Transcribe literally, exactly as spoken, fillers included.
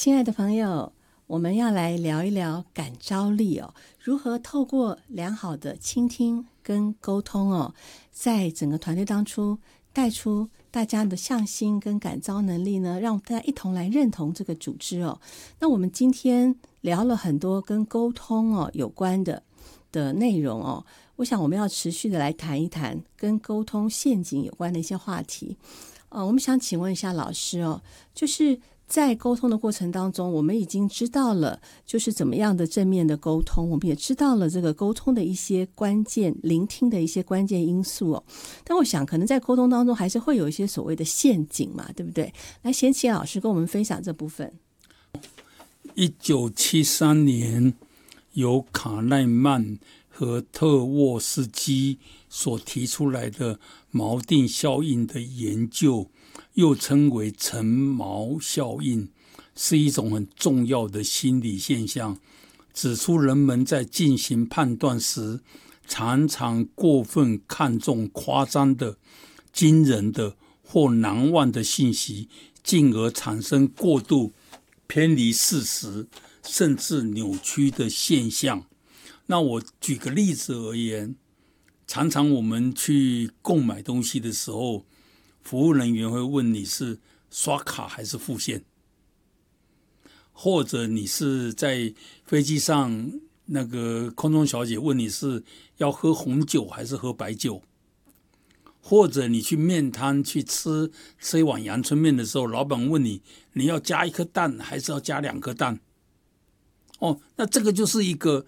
亲爱的朋友，我们要来聊一聊感召力哦，如何透过良好的倾听跟沟通哦，在整个团队当中带出大家的向心跟感召能力呢，让大家一同来认同这个组织哦。那我们今天聊了很多跟沟通哦有关的的内容哦，我想我们要持续的来谈一谈跟沟通陷阱有关的一些话题。呃，我们想请问一下老师哦，就是在沟通的过程当中，我们已经知道了就是怎么样的正面的沟通，我们也知道了这个沟通的一些关键，聆听的一些关键因素哦。但我想可能在沟通当中还是会有一些所谓的陷阱嘛，对不对？来，先请老师跟我们分享这部分。 一九七三年由卡奈曼和特沃斯基所提出来的锚定效应的研究，又称为橙锚效应，是一种很重要的心理现象，指出人们在进行判断时常常过分看重夸张的、惊人的或难忘的信息，进而产生过度偏离事实甚至扭曲的现象。那我举个例子而言，常常我们去购买东西的时候，服务人员会问你是刷卡还是付现，或者你是在飞机上，那个空中小姐问你是要喝红酒还是喝白酒，或者你去面摊去吃吃一碗阳春面的时候，老板问你你要加一颗蛋还是要加两颗蛋。哦，那这个就是一个